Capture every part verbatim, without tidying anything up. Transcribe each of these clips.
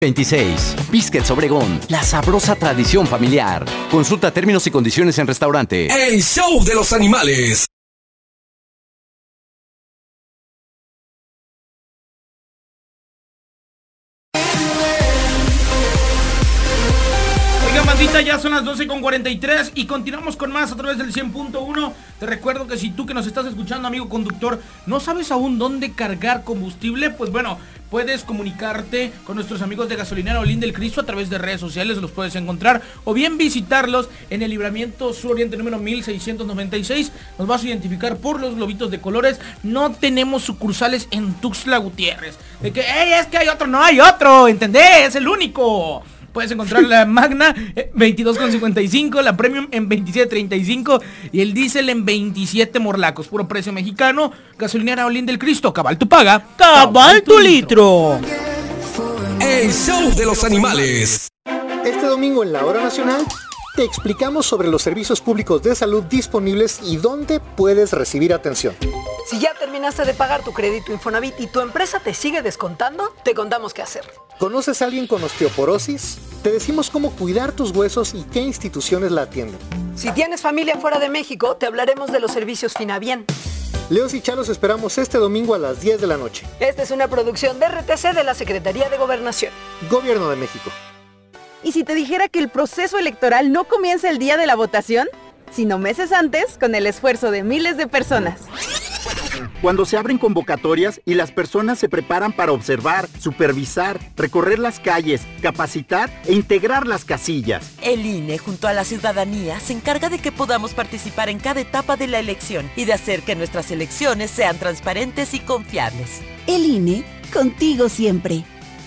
veintiséis. Biscuits Obregón, la sabrosa tradición familiar. Consulta términos y condiciones en restaurante. El show de los animales. Bandita, ya son las doce con cuarenta y tres y continuamos con más a través del cien punto uno. Te recuerdo que si tú que nos estás escuchando, amigo conductor, no sabes aún dónde cargar combustible, pues bueno, puedes comunicarte con nuestros amigos de Gasolinera Olín del Cristo a través de redes sociales, los puedes encontrar, o bien visitarlos en el Libramiento Sur Oriente número mil seiscientos noventa y seis. Nos vas a identificar por los globitos de colores. No tenemos sucursales en Tuxtla Gutiérrez. De que, hey, es que hay otro, no hay otro, ¿entendés? Es el único. Puedes encontrar la Magna veintidós con cincuenta y cinco, la Premium en veintisiete treinta y cinco y el Diesel en veintisiete morlacos. Puro precio mexicano. Gasolinera Olín del Cristo. Cabal tu paga, cabal tu litro. El show de los animales. Este domingo en la Hora Nacional te explicamos sobre los servicios públicos de salud disponibles y dónde puedes recibir atención. Si ya terminaste de pagar tu crédito Infonavit y tu empresa te sigue descontando, te contamos qué hacer. ¿Conoces a alguien con osteoporosis? Te decimos cómo cuidar tus huesos y qué instituciones la atienden. Si tienes familia fuera de México, te hablaremos de los servicios Finabien. Leos y Chalos esperamos este domingo a las diez de la noche. Esta es una producción de R T C de la Secretaría de Gobernación. Gobierno de México. ¿Y si te dijera que el proceso electoral no comienza el día de la votación, sino meses antes, con el esfuerzo de miles de personas? Cuando se abren convocatorias y las personas se preparan para observar, supervisar, recorrer las calles, capacitar e integrar las casillas. El I N E, junto a la ciudadanía, se encarga de que podamos participar en cada etapa de la elección y de hacer que nuestras elecciones sean transparentes y confiables. El I N E, contigo siempre.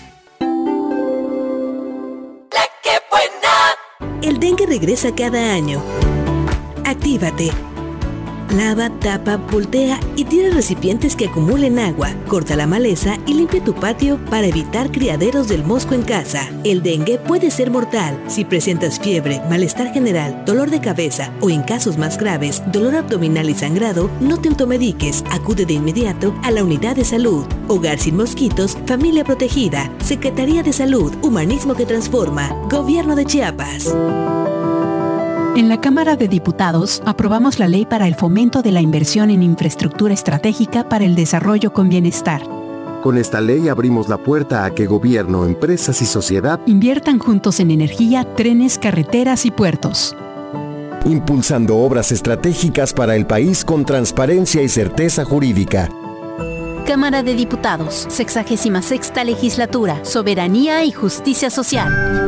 ¡La que buena! El dengue regresa cada año. Actívate. Lava, tapa, voltea y tira recipientes que acumulen agua. Corta la maleza y limpia tu patio para evitar criaderos del mosco en casa. El dengue puede ser mortal. Si presentas fiebre, malestar general, dolor de cabeza o en casos más graves, dolor abdominal y sangrado, no te automediques. Acude de inmediato a la unidad de salud. Hogar sin mosquitos, familia protegida. Secretaría de Salud, Humanismo que transforma. Gobierno de Chiapas. En la Cámara de Diputados aprobamos la ley para el fomento de la inversión en infraestructura estratégica para el desarrollo con bienestar. Con esta ley abrimos la puerta a que gobierno, empresas y sociedad inviertan juntos en energía, trenes, carreteras y puertos. Impulsando obras estratégicas para el país con transparencia y certeza jurídica. Cámara de Diputados, sexagésima sexta legislatura, soberanía y justicia social.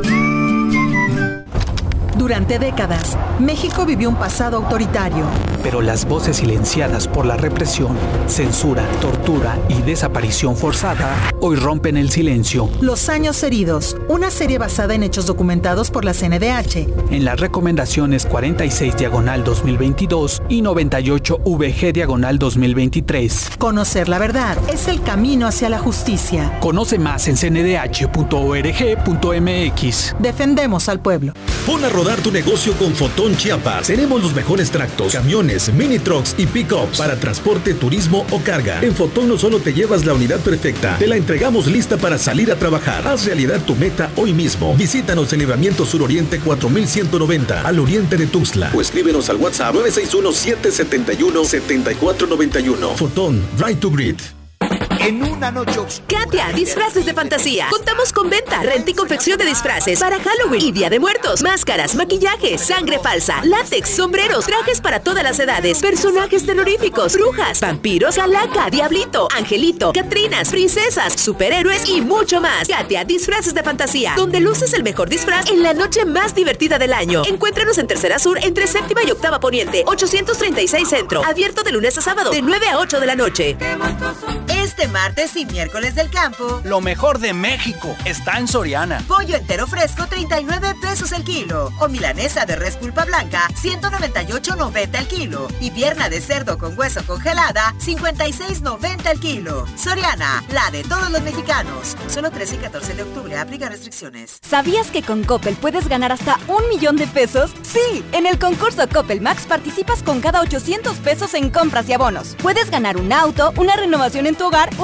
Durante décadas, México vivió un pasado autoritario. Pero las voces silenciadas por la represión, censura, tortura y desaparición forzada hoy rompen el silencio. Los años heridos, una serie basada en hechos documentados por la C N D H. En las recomendaciones cuarenta y seis diagonal dos mil veintidós y noventa y ocho V G diagonal dos mil veintitrés. Conocer la verdad es el camino hacia la justicia. Conoce más en c n d h punto org punto m x. Defendemos al pueblo. Pon a rodar tu negocio con Fotón Chiapas. Tenemos los mejores tractos, camiones, mini trucks y pick-ups para transporte, turismo o carga. En Fotón no solo te llevas la unidad perfecta, te la entregamos lista para salir a trabajar. Haz realidad tu meta hoy mismo. Visítanos en Libramiento Sur Oriente cuatro mil ciento noventa, al oriente de Tuxtla. O escríbenos al WhatsApp nueve seis uno, siete siete uno, siete cuatro nueve uno. Fotón, Right to Grid. En una noche oscura. Katia, disfraces de fantasía. Contamos con venta, renta y confección de disfraces para Halloween y Día de Muertos. Máscaras, maquillaje, sangre falsa, látex, sombreros, trajes para todas las edades, personajes terroríficos, brujas, vampiros, calaca, diablito, angelito, catrinas, princesas, superhéroes y mucho más. Katia, disfraces de fantasía, donde luces el mejor disfraz en la noche más divertida del año. Encuéntranos en Tercera Sur, entre Séptima y Octava Poniente, ochocientos treinta y seis Centro. Abierto de lunes a sábado, de nueve a ocho de la noche. Este martes y miércoles del campo, lo mejor de México está en Soriana. Pollo entero fresco, treinta y nueve pesos el kilo. O milanesa de res pulpa blanca, ciento noventa y ocho noventa el kilo. Y pierna de cerdo con hueso congelada, cincuenta y seis noventa el kilo. Soriana, la de todos los mexicanos. Solo trece y catorce de octubre, aplica restricciones. ¿Sabías que con Coppel puedes ganar hasta un millón de pesos? Sí, en el concurso Coppel Max participas con cada ochocientos pesos en compras y abonos. Puedes ganar un auto, una renovación en tu hogar o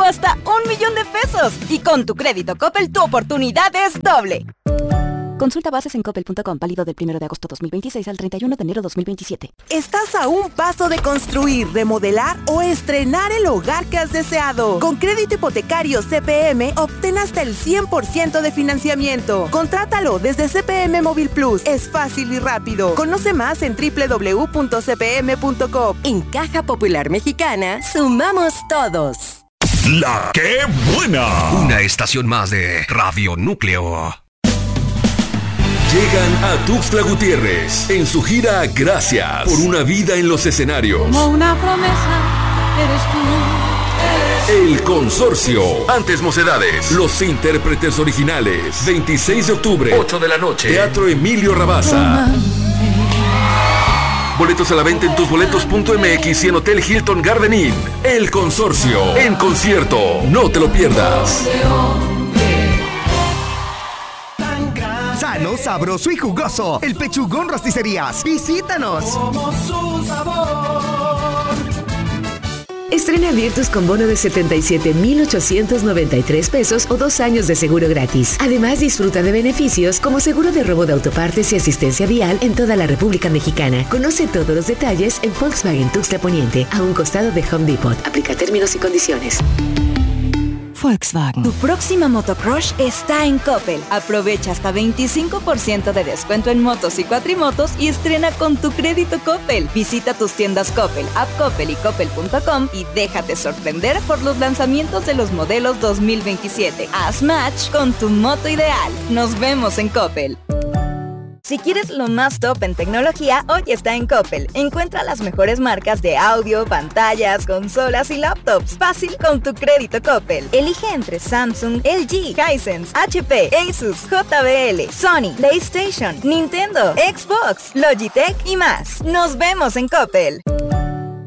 o hasta un millón de pesos. Y con tu crédito Coppel, tu oportunidad es doble. Consulta bases en coppel punto com, válido del primero de agosto dos mil veintiséis al treinta y uno de enero dos mil veintisiete. Estás a un paso de construir, remodelar o estrenar el hogar que has deseado. Con crédito hipotecario C P M, obtén hasta el cien por ciento de financiamiento. Contrátalo desde C P M Móvil Plus. Es fácil y rápido. Conoce más en doble u doble u doble u punto c p m punto com. En Caja Popular Mexicana, sumamos todos. La ¡Qué buena! Una estación más de Radio Núcleo. Llegan a Tuxtla Gutiérrez en su gira Gracias por una vida en los escenarios. Como una promesa, eres tú. El Consorcio. Antes Mocedades. Los intérpretes originales. veintiséis de octubre, ocho de la noche. Teatro Emilio Rabasa. Boletos a la venta en tusboletos punto m x y en Hotel Hilton Garden Inn. El Consorcio. En concierto. No te lo pierdas. Sano, sabroso y jugoso. El Pechugón Rosticerías. Visítanos. Como su sabor. Estrena Virtus con bono de setenta y siete mil ochocientos noventa y tres pesos o dos años de seguro gratis. Además, disfruta de beneficios como seguro de robo de autopartes y asistencia vial en toda la República Mexicana. Conoce todos los detalles en Volkswagen Tuxtla Poniente, a un costado de Home Depot. Aplica términos y condiciones. Volkswagen. Tu próxima motocrush está en Coppel. Aprovecha hasta veinticinco por ciento de descuento en motos y cuatrimotos y estrena con tu crédito Coppel. Visita tus tiendas Coppel, App Coppel y coppel punto com y déjate sorprender por los lanzamientos de los modelos dos mil veintisiete. Haz match con tu moto ideal. Nos vemos en Coppel. Si quieres lo más top en tecnología, hoy está en Coppel. Encuentra las mejores marcas de audio, pantallas, consolas y laptops. Fácil con tu crédito Coppel. Elige entre Samsung, L G, Hisense, H P, Asus, J B L, Sony, PlayStation, Nintendo, Xbox, Logitech y más. Nos vemos en Coppel.